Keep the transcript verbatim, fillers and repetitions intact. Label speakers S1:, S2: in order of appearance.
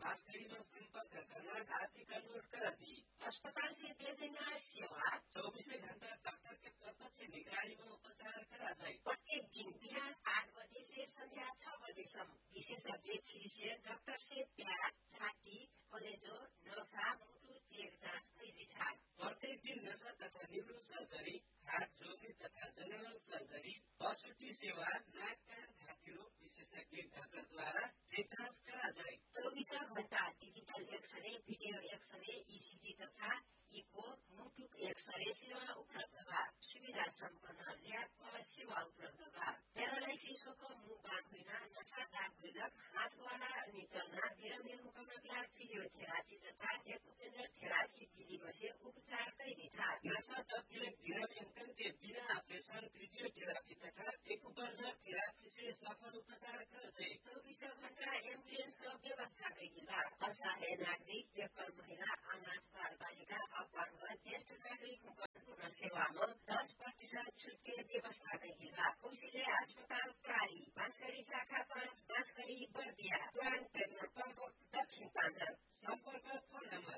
S1: बाँसकरी में संपर्क करना खातिर का नोट कर दी। अस्पताल से दे देना सेवा चौबीसों घंटा डॉक्टर के प्रत्यक्ष निगरानी में उपचार करा जाए। प्रत्येक दिन बिहान आठ बजे से संध्या छह बजे सम्म विशेषज्ञ फिजिशियन डॉक्टर से प्यार, छाती, कलेजो, नसा, मुटु चेक जाँच कैदी था। प्रत्येक दिन नशा तथा न्यूरो सर्जरी, हार्ट जोड़ने तथा जनरल सर्जरी, प्रसूति सेवा, नाक कान घाटी रोग विशेषज्ञ डाक्टर द्वारा चेक जाँच करा जाए। चौबीसों घंटा digital x-ray, video x-ray, ECG तथा इको, मुटु एक्सरे सेवा उपलब्ध बा। सुविधा सम्पन्न ल्याब सेवा उपलब्ध बा। पैरालाइसिस को मुंह बांध हुइना, नशा दाग हुइलक, हाथ द्वारा अनि चलना, बिरामी मुकम्मल फिजियोथेरापी तथा एक्युपेंचर थेरापी विधि में से उपचार कैदी था। नशा तत्व बिरामी के बिना ऑपरेशन फिजियोथेरापी तथा एक्युपेंचर थेरापी से सफल उपचार करते। चौबीसों घंटा एम्बुलेंस का व्यवस्था कैदी बा। असहाय नागरिक, एकल महिला, अनाथ बाल बालिका, अपंग, ज्येष्ठ नागरिक मुकम्मल सेवा में दस प्रतिशत छूट के व्यवस्था कैदी बा। कौशल्य अस्पताल प्राली, बांसकरी शाखा पाँच, बांसकरी बर्दिया, पुरान पेट्रोल पंप, दक्षिण पांचल। संपर्क फोन नंबर